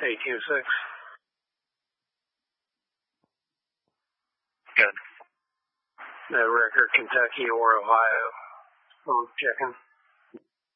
826. Good. No record Kentucky or Ohio. I'm checking.